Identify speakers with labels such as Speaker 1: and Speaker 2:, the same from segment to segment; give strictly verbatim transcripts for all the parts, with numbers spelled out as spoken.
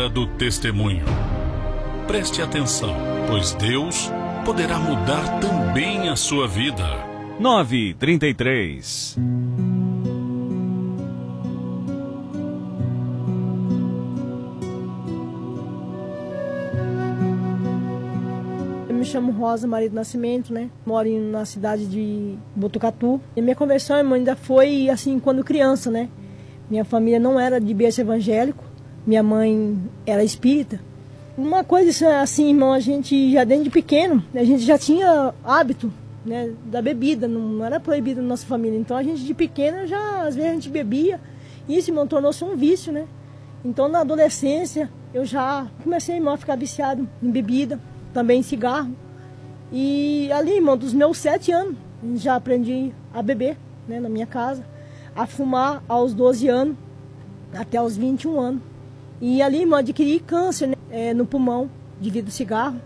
Speaker 1: hora do testemunho. Preste atenção, pois Deus poderá mudar também a sua vida.
Speaker 2: nove trinta e três.
Speaker 3: Eu me chamo Rosa Maria do Nascimento, né? Moro na cidade de Botucatu. E minha conversão, irmão, ainda foi assim quando criança, né? Minha família não era de berço evangélico. Minha mãe era espírita. Uma coisa assim, irmão, a gente já desde pequeno, a gente já tinha hábito, né, da bebida, não era proibido na nossa família. Então a gente de pequena já, às vezes a gente bebia. E isso, irmão, tornou-se um vício, né? Então na adolescência eu já comecei, irmão, a ficar viciado em bebida, também em cigarro. E ali, irmão, dos meus sete anos, já aprendi a beber, né, na minha casa, a fumar aos doze anos, até aos vinte e um anos. E ali, irmão, adquiri câncer, né, é, no pulmão, devido ao cigarro.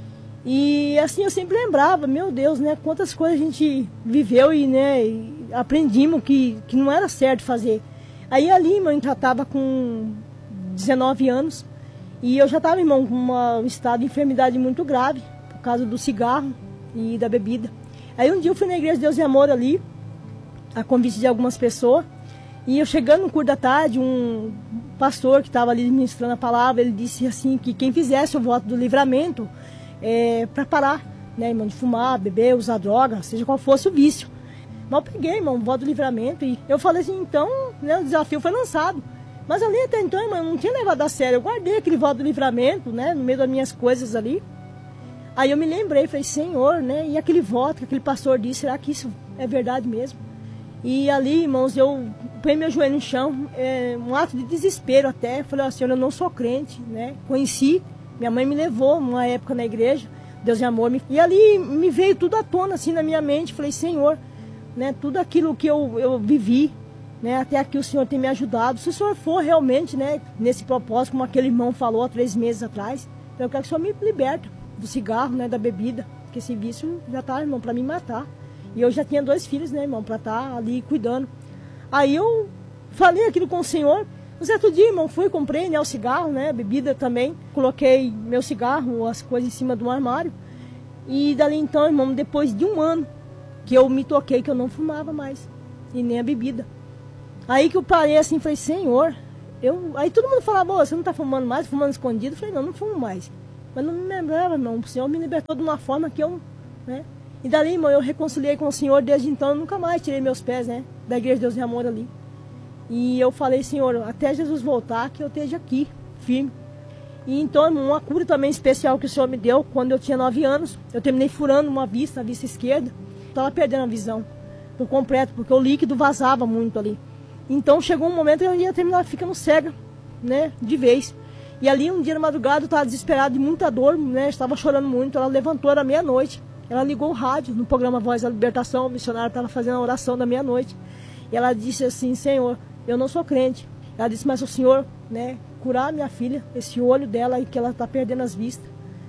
Speaker 3: E assim, eu sempre lembrava, meu Deus, né, quantas coisas a gente viveu e, né, e aprendimos que, que não era certo fazer. Aí ali, irmão, eu já estava com dezenove anos e eu já estava, irmão, com uma, um estado de enfermidade muito grave, por causa do cigarro e da bebida. Aí um dia eu fui na Igreja de Deus e Amor ali, a convite de algumas pessoas, e eu chegando no curso da tarde, um pastor que estava ali ministrando a palavra, ele disse assim, que quem fizesse o voto do livramento, é, para parar, né, irmão, de fumar, beber, usar droga, seja qual fosse o vício. Mas eu peguei, irmão, o voto do livramento, e eu falei assim, então, né, o desafio foi lançado. Mas ali até então, irmão, eu não tinha levado a sério, eu guardei aquele voto do livramento, né, no meio das minhas coisas ali. Aí eu me lembrei, falei, Senhor, né, e aquele voto que aquele pastor disse, será que isso é verdade mesmo? E ali, irmãos, eu põe meu joelho no chão, é, um ato de desespero até. Falei, ó, Senhor, eu não sou crente, né? Conheci, minha mãe me levou uma época na igreja, Deus de Amor. Me... E ali me veio tudo à tona, assim, na minha mente. Falei, Senhor, né? Tudo aquilo que eu, eu vivi, né? Até aqui o Senhor tem me ajudado. Se o Senhor for realmente, né? Nesse propósito, como aquele irmão falou há três meses atrás, então eu quero que o Senhor me liberte do cigarro, né? Da bebida, porque esse vício já tá, irmão, para me matar. E eu já tinha dois filhos, né, irmão, para estar ali cuidando. Aí eu falei aquilo com o Senhor. Um certo dia, irmão, fui, comprei, né, o cigarro, né, a bebida também. Coloquei meu cigarro, as coisas em cima do armário. E dali então, irmão, depois de um ano que eu me toquei que eu não fumava mais. E nem a bebida. Aí que eu parei assim, falei, Senhor, eu... Aí todo mundo falava, você não tá fumando mais, fumando escondido? Eu falei, não, não fumo mais. Mas não me lembrava, irmão, o Senhor me libertou de uma forma que eu, né... E dali, irmão, eu reconciliei com o Senhor, desde então eu nunca mais tirei meus pés, né, da Igreja de Deus e Amor ali. E eu falei, Senhor, até Jesus voltar, que eu esteja aqui, firme. E então, irmão, uma cura também especial que o Senhor me deu, quando eu tinha nove anos, eu terminei furando uma vista, a vista esquerda, estava perdendo a visão por completo, porque o líquido vazava muito ali. Então chegou um momento que eu ia terminar ficando cega, né, de vez. E ali, um dia na madrugada, eu estava desesperado de muita dor, né, estava chorando muito, ela levantou, era meia-noite. Ela ligou o rádio no programa Voz da Libertação, o missionário estava fazendo a oração da meia-noite. E ela disse assim, Senhor, eu não sou crente. Ela disse, mas o Senhor, né, curar minha filha, esse olho dela aí que ela está perdendo as vistas.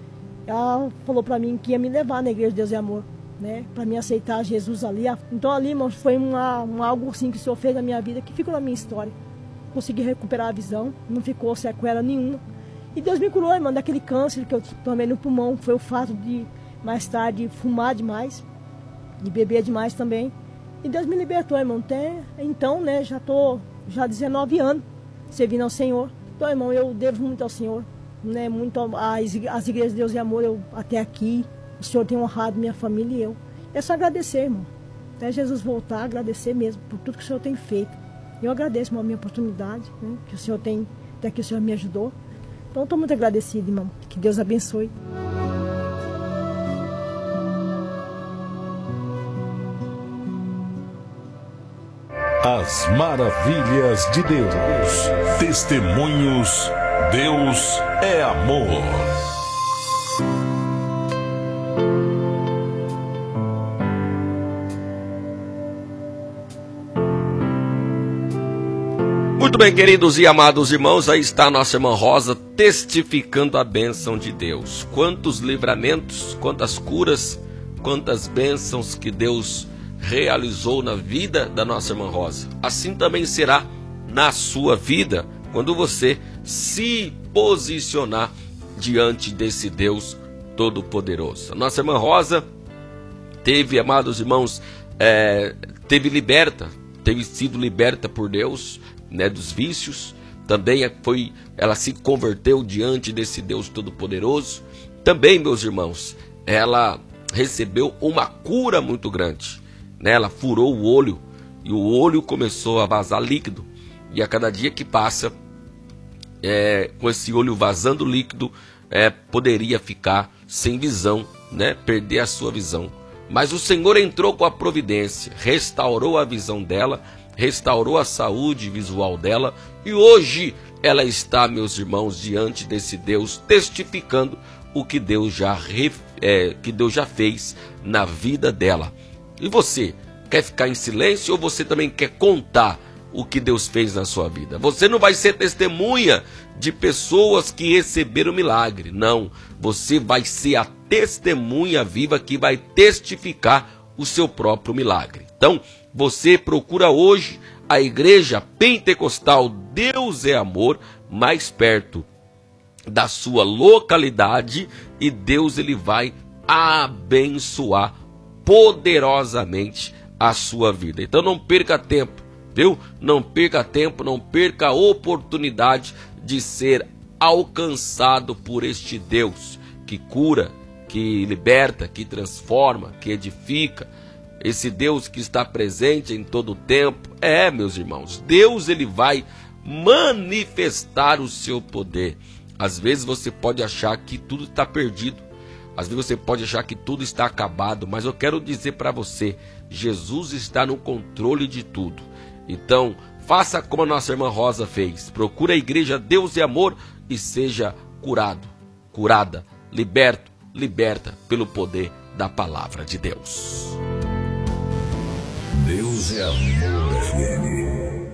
Speaker 3: Ela falou para mim que ia me levar na Igreja de Deus e Amor, né, para me aceitar Jesus ali. Então ali, irmão, foi uma, um, algo assim que o Senhor fez na minha vida, que ficou na minha história. Consegui recuperar a visão, não ficou sequela nenhuma. E Deus me curou, irmão, daquele câncer que eu tomei no pulmão, foi o fato de... mais tarde fumar demais, de beber demais também. E Deus me libertou, irmão. Até então, né, já tô já dezenove anos servindo ao Senhor. Então, irmão, eu devo muito ao Senhor, né, muito às, às igrejas de Deus e Amor, eu até aqui. O Senhor tem honrado minha família e eu. É só agradecer, irmão. Até Jesus voltar, agradecer mesmo por tudo que o Senhor tem feito. Eu agradeço, irmão, a minha oportunidade, né, que o Senhor tem, até que o Senhor me ajudou. Então, estou muito agradecido, irmão. Que Deus abençoe.
Speaker 1: As maravilhas de Deus. Testemunhos. Deus é amor.
Speaker 4: Muito bem, queridos e amados irmãos, aí está a nossa irmã Rosa testificando a bênção de Deus. Quantos livramentos, quantas curas, quantas bênçãos que Deus realizou na vida da nossa irmã Rosa. Assim também será na sua vida, quando você se posicionar diante desse Deus Todo-Poderoso. A nossa irmã Rosa teve, amados irmãos, é, teve liberta, teve sido liberta por Deus, né, dos vícios. Também foi, ela se converteu diante desse Deus Todo-Poderoso. Também, meus irmãos, ela recebeu uma cura muito grande, né? Ela furou o olho e o olho começou a vazar líquido. E a cada dia que passa, é, com esse olho vazando líquido, é, poderia ficar sem visão, né? Perder a sua visão. Mas o Senhor entrou com a providência, restaurou a visão dela, restaurou a saúde visual dela, e hoje ela está, meus irmãos, diante desse Deus, testificando o que Deus já, é, que Deus já fez na vida dela. E você, quer ficar em silêncio ou você também quer contar o que Deus fez na sua vida? Você não vai ser testemunha de pessoas que receberam milagre, não. Você vai ser a testemunha viva que vai testificar o seu próprio milagre. Então, você procura hoje a igreja pentecostal Deus é Amor mais perto da sua localidade, e Deus ele vai abençoar poderosamente a sua vida. Então não perca tempo, viu? Não perca tempo, não perca a oportunidade de ser alcançado por este Deus que cura, que liberta, que transforma, que edifica. Esse Deus que está presente em todo o tempo. É, meus irmãos, Deus ele vai manifestar o seu poder. Às vezes você pode achar que tudo está perdido. Às vezes você pode achar que tudo está acabado. Mas eu quero dizer para você, Jesus está no controle de tudo. Então, faça como a nossa irmã Rosa fez. Procure a igreja Deus é Amor e seja curado, curada, liberto, liberta pelo poder da palavra de Deus.
Speaker 1: Deus é Amor F M.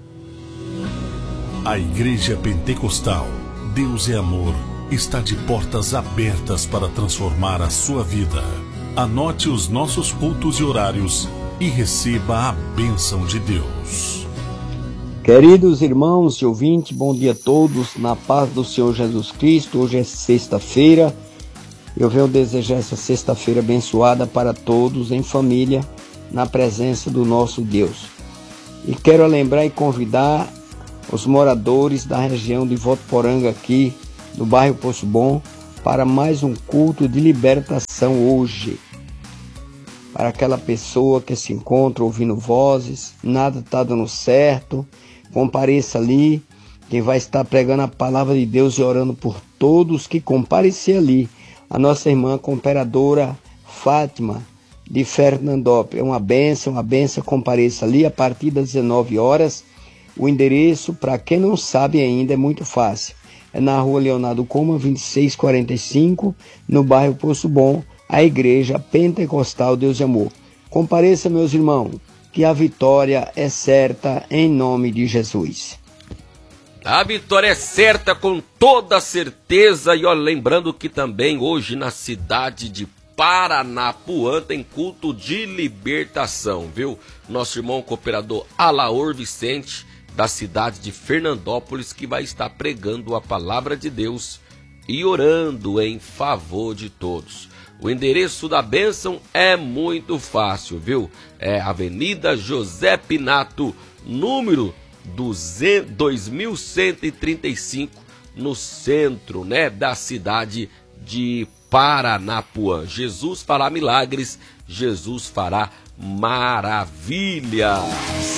Speaker 1: A Igreja Pentecostal Deus é Amor está de portas abertas para transformar a sua vida. Anote os nossos cultos e horários e receba a bênção de Deus.
Speaker 5: Queridos irmãos e ouvintes, bom dia a todos, na paz do Senhor Jesus Cristo. Hoje é sexta-feira. Eu venho desejar essa sexta-feira abençoada para todos em família, na presença do nosso Deus. E quero lembrar e convidar os moradores da região de Votuporanga aqui, no bairro Poço Bom, para mais um culto de libertação hoje. Para aquela pessoa que se encontra ouvindo vozes, nada está dando certo, compareça ali. Quem vai estar pregando a palavra de Deus e orando por todos que comparecer ali, a nossa irmã cooperadora Fátima de Fernandópolis. É uma bênção, uma bênção, compareça ali a partir das dezenove horas. O endereço, para quem não sabe ainda, é muito fácil. É na rua Leonardo Coma, vinte e seis quarenta e cinco, no bairro Poço Bom, a Igreja Pentecostal Deus é Amor. Compareça, meus irmãos, que a vitória é certa em nome de Jesus.
Speaker 4: A vitória é certa com toda certeza. E olha, lembrando que também hoje na cidade de Paranapuã tem culto de libertação, viu? Nosso irmão cooperador Alaor Vicente, da cidade de Fernandópolis, que vai estar pregando a palavra de Deus e orando em favor de todos. O endereço da bênção é muito fácil, viu? É Avenida José Pinato, número dois mil cento e trinta e cinco, no centro, né, da cidade de Paranapuã. Jesus fará milagres, Jesus fará maravilhas.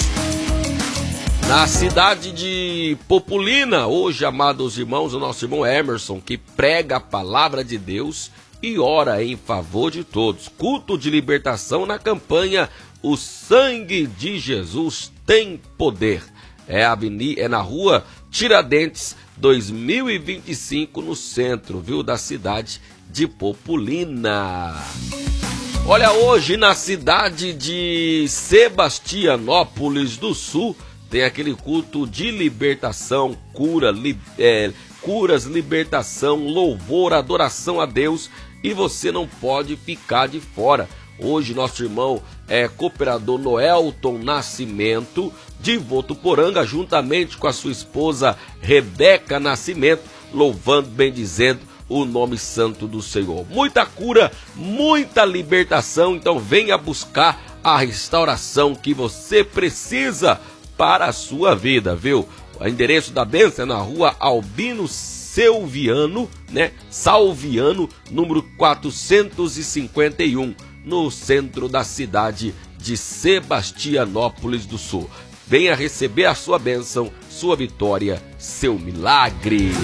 Speaker 4: Na cidade de Populina, hoje, amados irmãos, o nosso irmão Emerson, que prega a palavra de Deus e ora em favor de todos. Culto de libertação na campanha O Sangue de Jesus Tem Poder. É, avenida, é na rua Tiradentes, dois mil e vinte e cinco, no centro, viu, da cidade de Populina. Olha, hoje na cidade de Sebastianópolis do Sul, tem aquele culto de libertação, cura, li, é, curas, libertação, louvor, adoração a Deus, e você não pode ficar de fora. Hoje nosso irmão é cooperador Noelton Nascimento de Votuporanga, juntamente com a sua esposa Rebeca Nascimento, louvando, bendizendo o nome santo do Senhor. Muita cura, muita libertação, então venha buscar a restauração que você precisa para a sua vida, viu? O endereço da bênção é na rua Albino Salviano, né? Salviano, número quatrocentos e cinquenta e um, no centro da cidade de Sebastianópolis do Sul. Venha receber a sua bênção, sua vitória, seu milagre.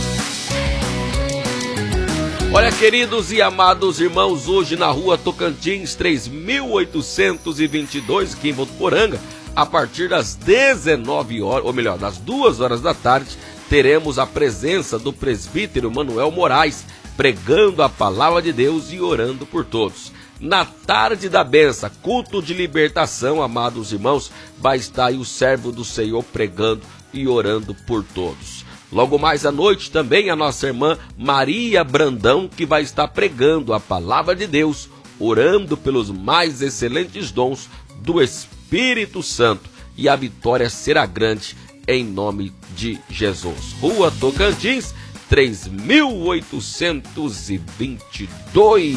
Speaker 4: Olha, queridos e amados irmãos, hoje na rua Tocantins três mil oitocentos e vinte e dois, aqui em Votuporanga, a partir das dezenove horas, ou melhor, das duas horas da tarde, teremos a presença do presbítero Manuel Moraes, pregando a palavra de Deus e orando por todos. Na tarde da benção, culto de libertação, amados irmãos, vai estar aí o servo do Senhor pregando e orando por todos. Logo mais à noite também a nossa irmã Maria Brandão, que vai estar pregando a palavra de Deus, orando pelos mais excelentes dons do Espírito Santo, e a vitória será grande em nome de Jesus. Rua Tocantins, três mil oitocentos e vinte e dois.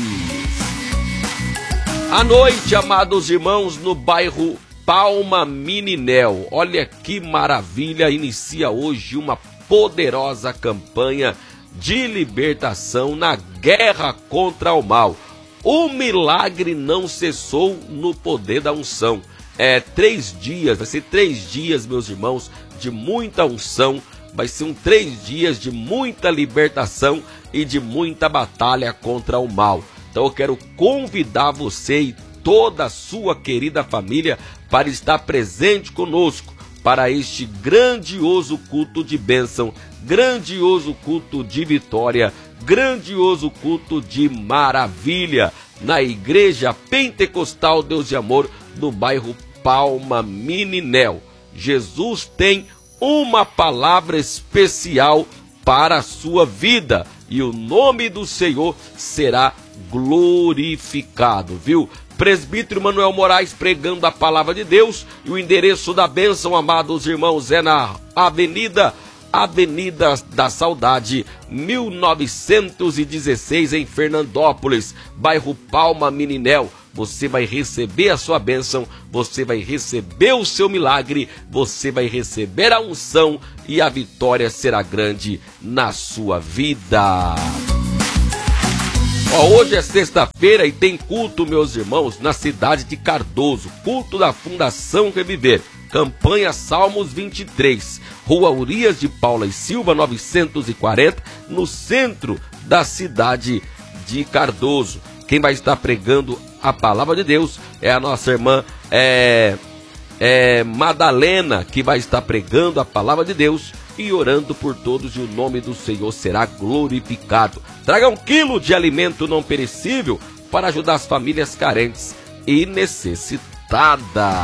Speaker 4: À noite, amados irmãos, no bairro Palma Mininel. Olha que maravilha, inicia hoje uma poderosa campanha de libertação na guerra contra o mal. O milagre não cessou no poder da unção. É três dias, vai ser três dias, meus irmãos, de muita unção. Vai ser um três dias de muita libertação e de muita batalha contra o mal. Então eu quero convidar você e toda a sua querida família para estar presente conosco para este grandioso culto de bênção, grandioso culto de vitória, grandioso culto de maravilha, na Igreja Pentecostal Deus de Amor, no bairro Palma Mininel. Jesus tem uma palavra especial para a sua vida e o nome do Senhor será glorificado, viu? Presbítero Manuel Moraes pregando a palavra de Deus, e o endereço da bênção, amados irmãos, é na Avenida Avenida da Saudade, mil novecentos e dezesseis, em Fernandópolis, bairro Palma Mininel. Você vai receber a sua bênção, você vai receber o seu milagre, você vai receber a unção e a vitória será grande na sua vida. Ó, hoje é sexta-feira e tem culto, meus irmãos, na cidade de Cardoso, culto da Fundação Reviver, campanha Salmos vinte e três, Rua Urias de Paula e Silva, novecentos e quarenta, no centro da cidade de Cardoso. Quem vai estar pregando a palavra de Deus é a nossa irmã é, é, Madalena, que vai estar pregando a palavra de Deus e orando por todos, e o nome do Senhor será glorificado. Traga um quilo de alimento não perecível para ajudar as famílias carentes e necessitadas.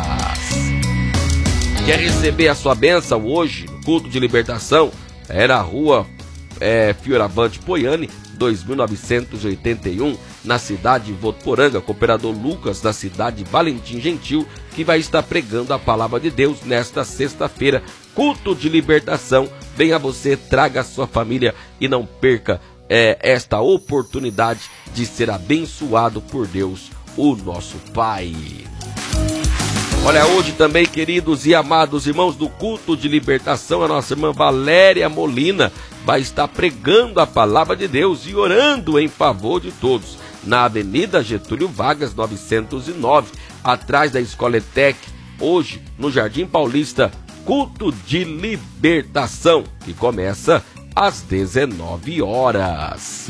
Speaker 4: Quer receber a sua bênção hoje no culto de libertação? É na rua é, Fioravante Poiani, dois mil novecentos e oitenta e um, na cidade de Votuporanga. Cooperador Lucas, da cidade de Valentim Gentil, que vai estar pregando a palavra de Deus nesta sexta-feira. Culto de libertação. Venha você, traga a sua família e não perca é, esta oportunidade de ser abençoado por Deus, o nosso Pai. Olha, hoje também, queridos e amados irmãos, do culto de libertação, a nossa irmã Valéria Molina vai estar pregando a palavra de Deus e orando em favor de todos, na Avenida Getúlio Vargas, novecentos e nove, atrás da Escola ETEC, hoje no Jardim Paulista, culto de libertação, que começa às dezenove horas.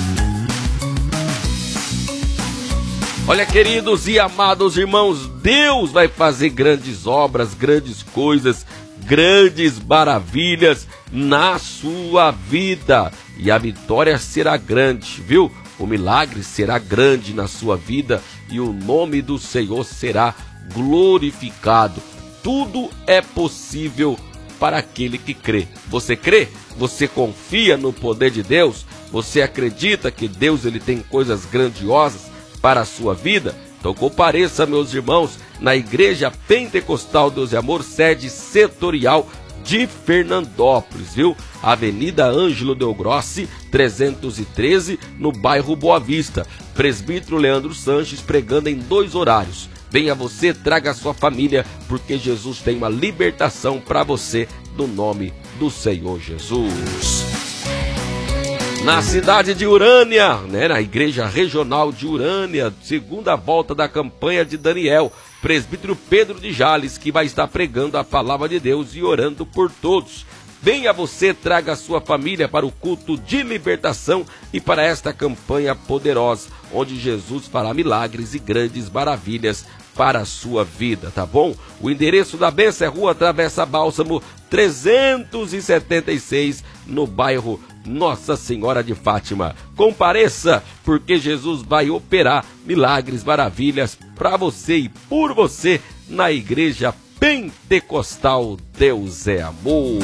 Speaker 4: Olha, queridos e amados irmãos, Deus vai fazer grandes obras, grandes coisas, grandes maravilhas na sua vida. E a vitória será grande, viu? O milagre será grande na sua vida e o nome do Senhor será glorificado. Tudo é possível para aquele que crê. Você crê? Você confia no poder de Deus? Você acredita que Deus ele tem coisas grandiosas para a sua vida? Então compareça, meus irmãos, na Igreja Pentecostal Deus e Amor, sede setorial de Fernandópolis, viu? Avenida Ângelo Del Grossi, trezentos e treze, no bairro Boa Vista. Presbítero Leandro Sanches pregando em dois horários. Venha você, traga a sua família, porque Jesus tem uma libertação para você, no nome do Senhor Jesus. Na cidade de Urânia, né, na Igreja Regional de Urânia, segunda volta da campanha de Daniel, presbítero Pedro de Jales, que vai estar pregando a palavra de Deus e orando por todos. Venha você, traga a sua família para o culto de libertação e para esta campanha poderosa, onde Jesus fará milagres e grandes maravilhas para a sua vida, tá bom? O endereço da bênção é Rua Travessa Bálsamo, trezentos e setenta e seis, no bairro Nossa Senhora de Fátima. Compareça, porque Jesus vai operar milagres, maravilhas para você e por você na Igreja Pentecostal Deus é Amor.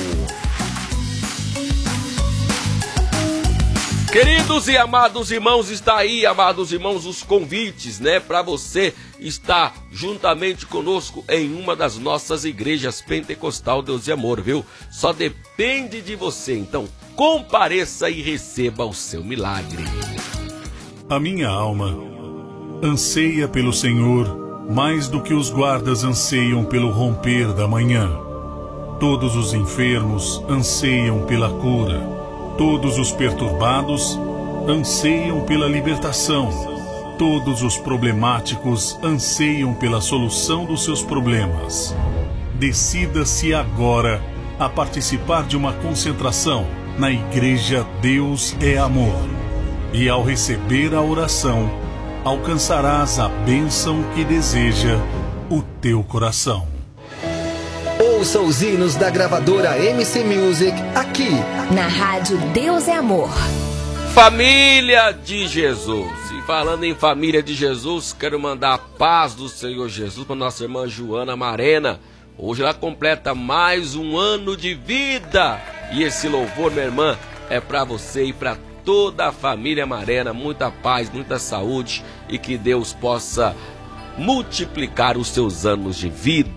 Speaker 4: Queridos e amados irmãos, está aí, amados irmãos, os convites, né, para você estar juntamente conosco em uma das nossas igrejas Pentecostal Deus e Amor, viu? Só depende de você, então compareça e receba o seu milagre.
Speaker 1: A minha alma anseia pelo Senhor mais do que os guardas anseiam pelo romper da manhã. Todos os enfermos anseiam pela cura. Todos os perturbados anseiam pela libertação. Todos os problemáticos anseiam pela solução dos seus problemas. Decida-se agora a participar de uma concentração na Igreja Deus é Amor. E ao receber a oração, alcançarás a bênção que deseja o teu coração.
Speaker 6: Ouça os hinos da gravadora M C Music aqui
Speaker 7: na Rádio Deus é Amor.
Speaker 4: Família de Jesus. E falando em família de Jesus, quero mandar a paz do Senhor Jesus para nossa irmã Joana Marena. Hoje ela completa mais um ano de vida. E esse louvor, minha irmã, é para você e para toda a família Marena. Muita paz, muita saúde e que Deus possa multiplicar os seus anos de vida.